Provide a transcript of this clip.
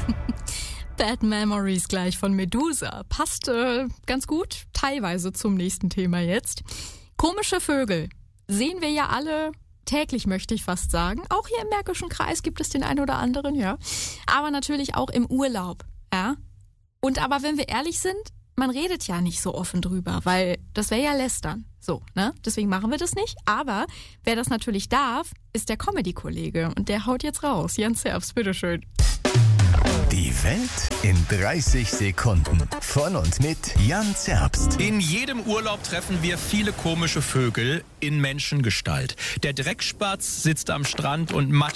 Bad Memories gleich von Medusa. Passt ganz gut, teilweise zum nächsten Thema jetzt. Komische Vögel sehen wir ja alle täglich, möchte ich fast sagen. Auch hier im Märkischen Kreis gibt es den einen oder anderen, ja. Aber natürlich auch im Urlaub, ja. Und aber wenn wir ehrlich sind, man redet ja nicht so offen drüber, weil das wäre ja lästern. So, ne? Deswegen machen wir das nicht. Aber wer das natürlich darf, ist der Comedy-Kollege. Und der haut jetzt raus. Jan Zerbst, bitteschön. Die Welt in 30 Sekunden. Von und mit Jan Zerbst. In jedem Urlaub treffen wir viele komische Vögel in Menschengestalt. Der Dreckspatz sitzt am Strand und matscht